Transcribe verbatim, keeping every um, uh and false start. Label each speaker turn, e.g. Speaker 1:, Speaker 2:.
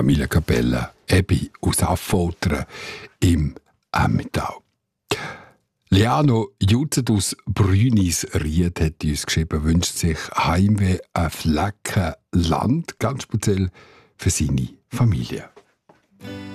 Speaker 1: Familienkapelle Ebi aus Affoltern im Emmental. Liano Juzet aus Brünis-Ried hat uns geschrieben, wünscht sich Heimweh ein Flecken Land, ganz speziell für seine Familie.